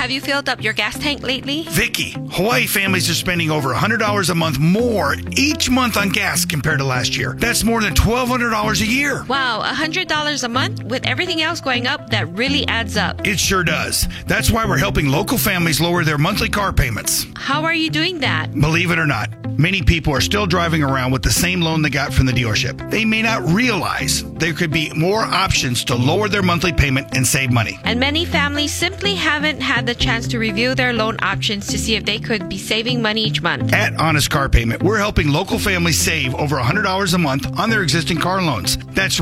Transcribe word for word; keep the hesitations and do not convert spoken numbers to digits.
Have you filled up your gas tank lately? Vicky, Hawaii families are spending over one hundred dollars a month more each month on gas compared to last year. That's more than twelve hundred dollars a year. Wow, one hundred dollars a month? With everything else going up, that really adds up. It sure does. That's why we're helping local families lower their monthly car payments. How are you doing that? Believe it or not, many people are still driving around with the same loan they got from the dealership. They may not realize there could be more options to lower their monthly payment and save money. And many families simply haven't had the chance to review their loan options to see if they could be saving money each month. At Honest Car Payment, we're helping local families save over one hundred dollars a month on their existing car loans. That's